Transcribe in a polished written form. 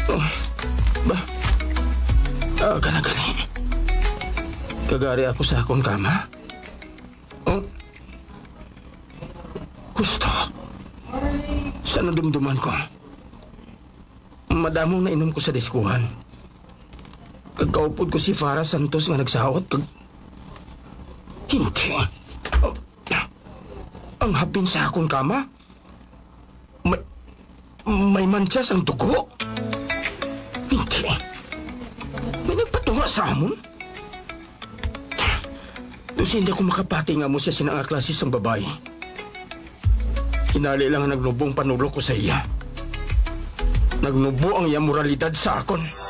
Oh, ba? Gani. Kagari ako sa akong kama? Oh? Gusto. Sa nadumduman ko. Madamong nainom ko sa diskuhan. Kagkaupod ko si Farah Santos nga nagsawat kag... Hindi. Oh, ang hapin sa akong kama? May manchas ang dugo? Hindi. May nagpatunga sa amon? Doon hindi ako makapati nga mo siya sinang klasis ng babae. Hinali lang ang nagnubong panulo ko sa iya. Nagnubo ang iyang moralidad sa akon.